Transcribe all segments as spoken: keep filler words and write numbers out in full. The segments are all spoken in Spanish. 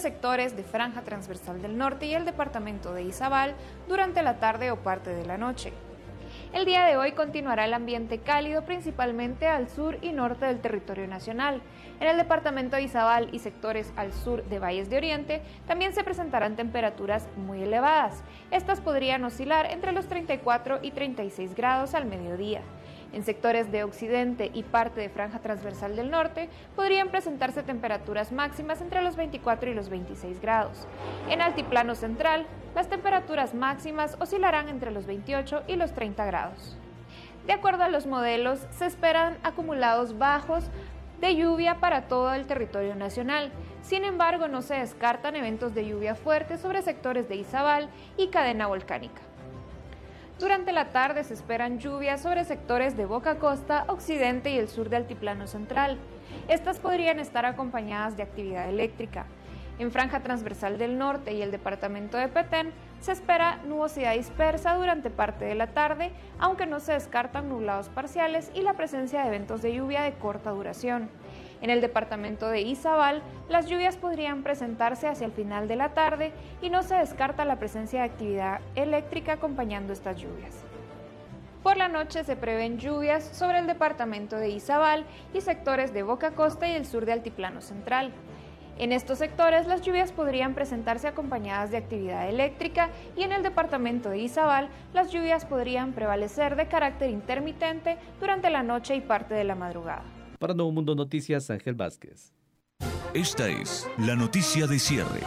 sectores de Franja Transversal del Norte y el departamento de Izabal durante la tarde o parte de la noche. El día de hoy continuará el ambiente cálido principalmente al sur y norte del territorio nacional. En el departamento de Izabal y sectores al sur de Valles de Oriente también se presentarán temperaturas muy elevadas. Estas podrían oscilar entre los treinta y cuatro y treinta y seis grados al mediodía. En sectores de Occidente y parte de Franja Transversal del Norte podrían presentarse temperaturas máximas entre los veinticuatro y los veintiséis grados. En Altiplano Central, las temperaturas máximas oscilarán entre los veintiocho y los treinta grados. De acuerdo a los modelos, se esperan acumulados bajos de lluvia para todo el territorio nacional. Sin embargo, no se descartan eventos de lluvia fuerte sobre sectores de Izabal y cadena volcánica. Durante la tarde se esperan lluvias sobre sectores de Boca Costa, Occidente y el sur de Altiplano Central. Estas podrían estar acompañadas de actividad eléctrica. En Franja Transversal del Norte y el departamento de Petén se espera nubosidad dispersa durante parte de la tarde, aunque no se descartan nublados parciales y la presencia de eventos de lluvia de corta duración. En el departamento de Izabal, las lluvias podrían presentarse hacia el final de la tarde y no se descarta la presencia de actividad eléctrica acompañando estas lluvias. Por la noche se prevén lluvias sobre el departamento de Izabal y sectores de Boca Costa y el sur de Altiplano Central. En estos sectores, las lluvias podrían presentarse acompañadas de actividad eléctrica y en el departamento de Izabal, las lluvias podrían prevalecer de carácter intermitente durante la noche y parte de la madrugada. Para Nuevo Mundo Noticias, Ángel Vázquez. Esta es la noticia de cierre.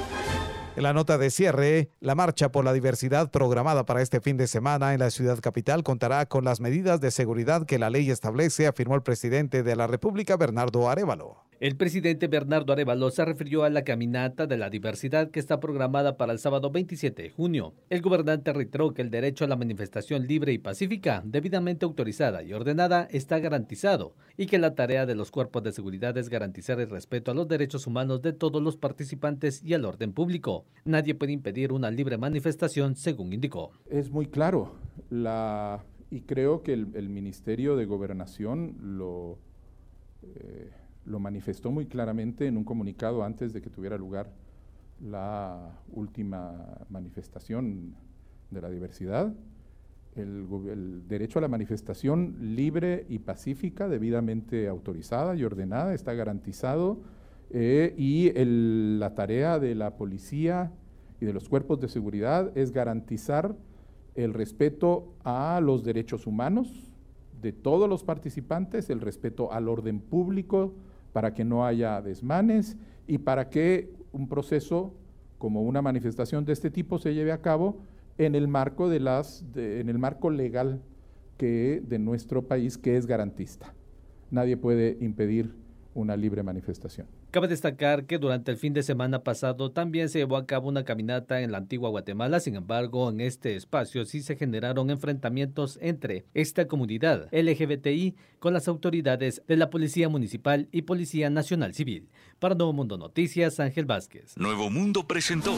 En la nota de cierre, la marcha por la diversidad programada para este fin de semana en la ciudad capital contará con las medidas de seguridad que la ley establece, afirmó el presidente de la República, Bernardo Arévalo. El presidente Bernardo Arévalo se refirió a la caminata de la diversidad que está programada para el sábado veintisiete de junio. El gobernante reiteró que el derecho a la manifestación libre y pacífica, debidamente autorizada y ordenada, está garantizado y que la tarea de los cuerpos de seguridad es garantizar el respeto a los derechos humanos de todos los participantes y al orden público. Nadie puede impedir una libre manifestación, según indicó. Es muy claro, la, y creo que el, el Ministerio de Gobernación lo... Eh, lo manifestó muy claramente en un comunicado antes de que tuviera lugar la última manifestación de la diversidad. El, el derecho a la manifestación libre y pacífica, debidamente autorizada y ordenada, está garantizado eh, y el, la tarea de la policía y de los cuerpos de seguridad es garantizar el respeto a los derechos humanos de todos los participantes, el respeto al orden público, para que no haya desmanes y para que un proceso como una manifestación de este tipo se lleve a cabo en el marco de las de, en el marco legal que de nuestro país, que es garantista. Nadie puede impedir una libre manifestación. Cabe destacar que durante el fin de semana pasado también se llevó a cabo una caminata en la antigua Guatemala. Sin embargo, en este espacio sí se generaron enfrentamientos entre esta comunidad L G B T I con las autoridades de la Policía Municipal y Policía Nacional Civil. Para Nuevo Mundo Noticias, Ángel Vázquez. Nuevo Mundo presentó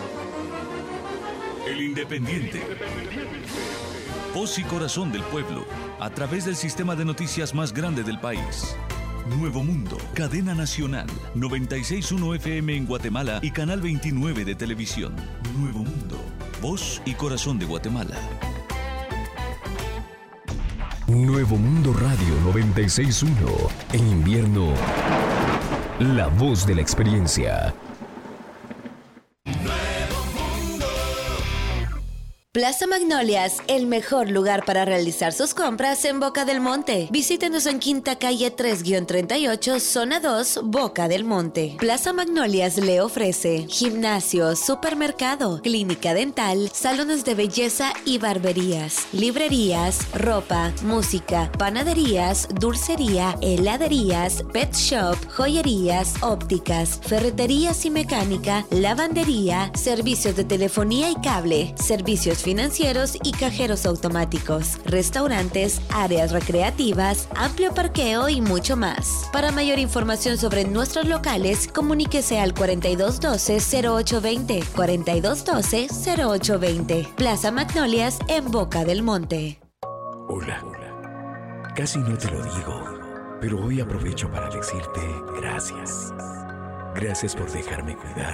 El Independiente. Voz y corazón del pueblo, a través del sistema de noticias más grande del país. Nuevo Mundo, cadena nacional, noventa y seis punto uno F M en Guatemala y canal veintinueve de televisión. Nuevo Mundo, voz y corazón de Guatemala. Nuevo Mundo Radio noventa y seis punto uno, en invierno, la voz de la experiencia. Plaza Magnolias, el mejor lugar para realizar sus compras en Boca del Monte. Visítenos en Quinta Calle tres treinta y ocho, Zona dos, Boca del Monte. Plaza Magnolias le ofrece gimnasio, supermercado, clínica dental, salones de belleza y barberías, librerías, ropa, música, panaderías, dulcería, heladerías, pet shop, joyerías, ópticas, ferreterías y mecánica, lavandería, servicios de telefonía y cable, servicios financieros y cajeros automáticos, restaurantes, áreas recreativas, amplio parqueo y mucho más. Para mayor información sobre nuestros locales, comuníquese al cuarenta y dos doce, cero ocho veinte, cuarenta y dos doce, cero ocho veinte. Plaza Magnolias en Boca del Monte. Hola. Casi no te lo digo, pero hoy aprovecho para decirte gracias. Gracias por dejarme cuidar